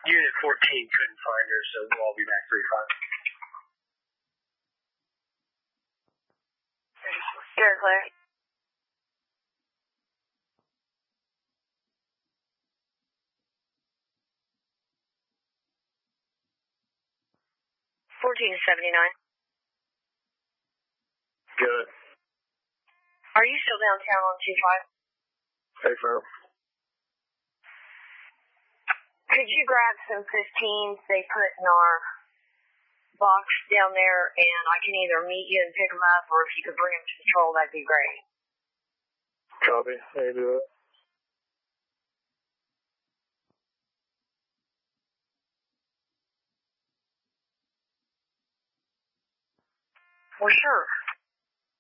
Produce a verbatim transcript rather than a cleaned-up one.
Unit fourteen couldn't find her, so we'll all be back three five. You're clear. fourteen seventy-nine. Good. Are you still downtown on two five? Hey, Phil. Could you grab some fifteens they put in our box down there, and I can either meet you and pick them up, or if you could bring them to patrol, that'd be great. Copy. How you do it? Well, sure.